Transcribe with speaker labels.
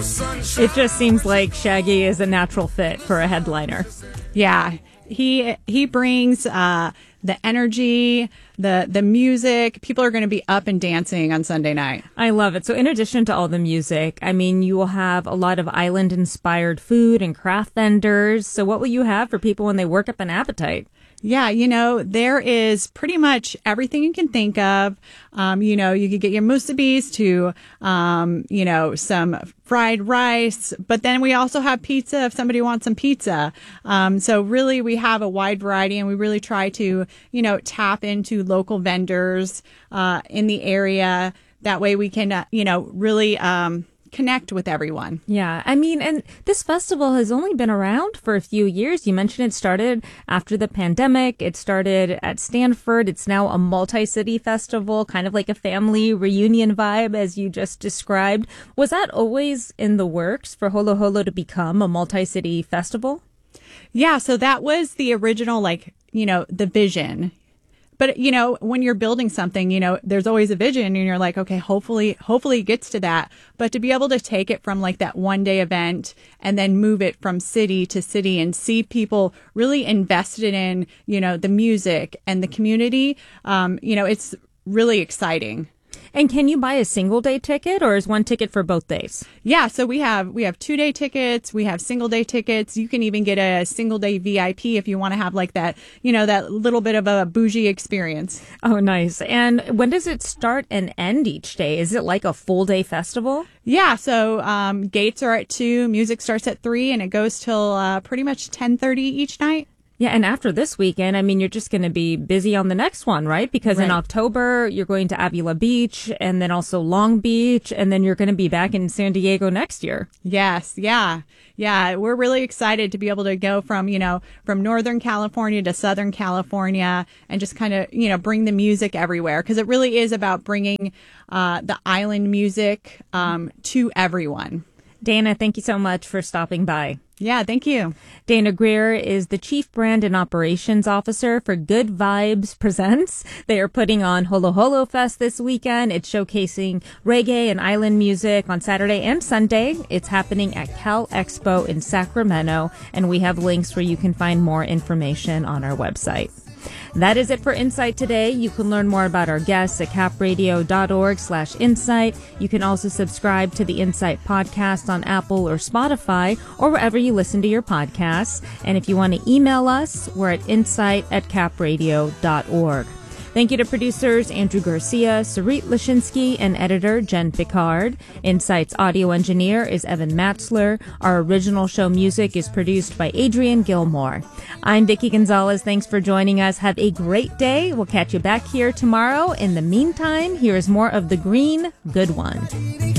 Speaker 1: It just seems like Shaggy is a natural fit for a headliner.
Speaker 2: Yeah, he brings the energy, the music. People are going to be up and dancing on Sunday night.
Speaker 1: I love it. So in addition to all the music, I mean, you will have a lot of island-inspired food and craft vendors. So what will you have for people when they work up an appetite?
Speaker 2: Yeah, there is pretty much everything you can think of. You could get your musubis to, some fried rice, but then we also have pizza if somebody wants some pizza. So really we have a wide variety, and we really try to, tap into local vendors, in the area. That way we can, really, connect with everyone.
Speaker 1: Yeah, I mean, and this festival has only been around for a few years. You mentioned it started after the pandemic. It started at Stanford. It's now a multi-city festival, kind of like a family reunion vibe, as you just described. Was that always in the works for Holo Holo to become a multi-city festival?
Speaker 2: Yeah, so that was the original, the vision. But, when you're building something, there's always a vision, and you're like, okay, hopefully it gets to that. But to be able to take it from that one day event and then move it from city to city and see people really invested in, the music and the community, it's really exciting.
Speaker 1: And can you buy a single day ticket, or is one ticket for both days?
Speaker 2: Yeah, so we have 2-day tickets, we have single day tickets. You can even get a single day VIP if you want to have that, that little bit of a bougie experience.
Speaker 1: Oh, nice. And when does it start and end each day? Is it like a full day festival?
Speaker 2: Yeah, so gates are at 2, music starts at 3, and it goes till pretty much 10:30 each night.
Speaker 1: Yeah, and after this weekend, I mean, you're just going to be busy on the next one, right? Because in October, you're going to Avila Beach, and then also Long Beach, and then you're going to be back in San Diego next year.
Speaker 2: Yes, yeah. Yeah, we're really excited to be able to go from Northern California to Southern California and just kind of, bring the music everywhere, because it really is about bringing the island music to everyone.
Speaker 1: Dana, thank you so much for stopping by.
Speaker 2: Yeah, thank you.
Speaker 1: Dana Greer is the Chief Brand and Operations Officer for Good Vibes Presents. They are putting on Holo Holo Fest this weekend. It's showcasing reggae and island music on Saturday and Sunday. It's happening at Cal Expo in Sacramento, and we have links where you can find more information on our website. That is it for Insight today. You can learn more about our guests at capradio.org/insight. You can also subscribe to the Insight podcast on Apple or Spotify or wherever you listen to your podcasts. And if you want to email us, we're at insight@capradio.org. Thank you to producers Andrew Garcia, Sarit Lashinsky, and editor Jen Picard. Insight's audio engineer is Evan Matzler. Our original show music is produced by Adrian Gilmore. I'm Vicki Gonzalez. Thanks for joining us. Have a great day. We'll catch you back here tomorrow. In the meantime, here is more of The Green Good One.